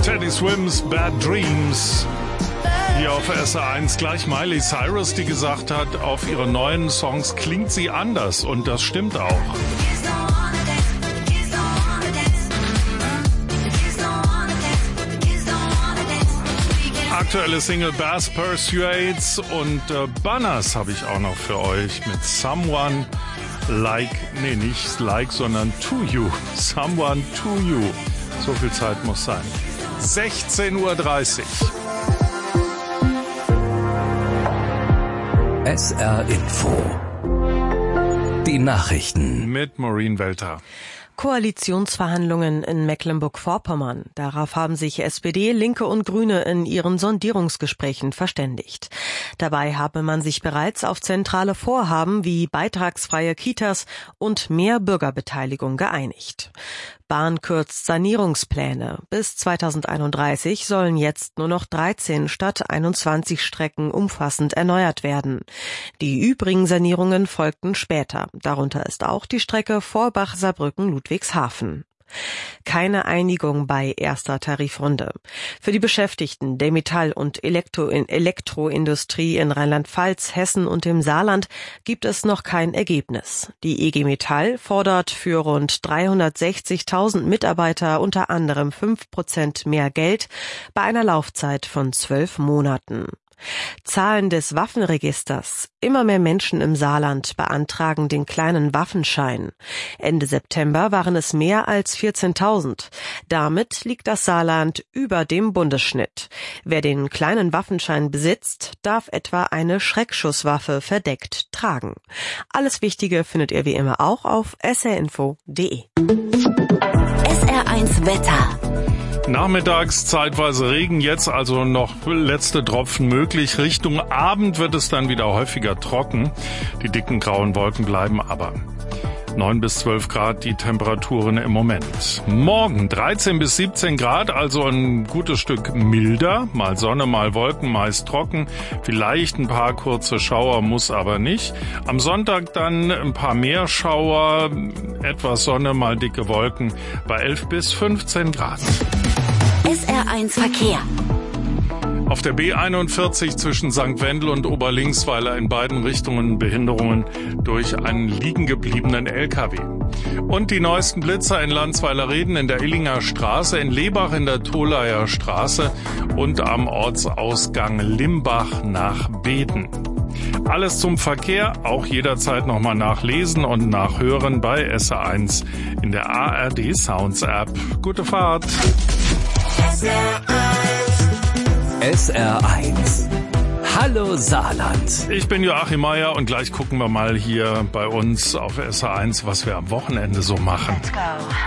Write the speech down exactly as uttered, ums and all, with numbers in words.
Teddy Swims Bad Dreams. Hier auf S R eins gleich Miley Cyrus, die gesagt hat, auf ihre neuen Songs klingt sie anders. Und das stimmt auch. Aktuelle Single Bass Persuades und äh, Banners habe ich auch noch für euch mit Someone Like, nee, nicht Like, sondern To You. Someone To You. So viel Zeit muss sein. sechzehn Uhr dreißig. S R Info. Die Nachrichten. Mit Maureen Welter. Koalitionsverhandlungen in Mecklenburg-Vorpommern. Darauf haben sich S P D, Linke und Grüne in ihren Sondierungsgesprächen verständigt. Dabei habe man sich bereits auf zentrale Vorhaben wie beitragsfreie Kitas und mehr Bürgerbeteiligung geeinigt. Bahn kürzt Sanierungspläne. Bis zweitausendeinunddreißig sollen jetzt nur noch dreizehn statt einundzwanzig Strecken umfassend erneuert werden. Die übrigen Sanierungen folgten später. Darunter ist auch die Strecke Vorbach-Saarbrücken-Ludwigshafen. Keine Einigung bei erster Tarifrunde. Für die Beschäftigten der Metall- und Elektro- Elektroindustrie in Rheinland-Pfalz, Hessen und dem Saarland gibt es noch kein Ergebnis. Die E G Metall fordert für rund dreihundertsechzigtausend Mitarbeiter unter anderem fünf Prozent mehr Geld bei einer Laufzeit von zwölf Monaten. Zahlen des Waffenregisters. Immer mehr Menschen im Saarland beantragen den kleinen Waffenschein. Ende September waren es mehr als vierzehntausend. Damit liegt das Saarland über dem Bundesschnitt. Wer den kleinen Waffenschein besitzt, darf etwa eine Schreckschusswaffe verdeckt tragen. Alles Wichtige findet ihr wie immer auch auf s r info punkt d e. S R eins Wetter. Nachmittags zeitweise Regen, jetzt also noch letzte Tropfen möglich. Richtung Abend wird es dann wieder häufiger trocken. Die dicken grauen Wolken bleiben aber. neun bis zwölf Grad die Temperaturen im Moment. Morgen dreizehn bis siebzehn Grad, also ein gutes Stück milder. Mal Sonne, mal Wolken, meist trocken. Vielleicht ein paar kurze Schauer, muss aber nicht. Am Sonntag dann ein paar mehr Schauer, etwas Sonne, mal dicke Wolken bei elf bis fünfzehn Grad. S R eins Verkehr. Auf der B einundvierzig zwischen Sankt Wendel und Oberlingsweiler in beiden Richtungen Behinderungen durch einen liegengebliebenen L K W. Und die neuesten Blitzer in Landsweiler-Reden in der Illinger Straße, in Lebach in der Tholaier Straße und am Ortsausgang Limbach nach Beden. Alles zum Verkehr, auch jederzeit nochmal nachlesen und nachhören bei S R eins in der A R D Sounds App. Gute Fahrt! S R eins. Hallo Saarland. Ich bin Joachim Meier und gleich gucken wir mal hier bei uns auf S R eins, was wir am Wochenende so machen.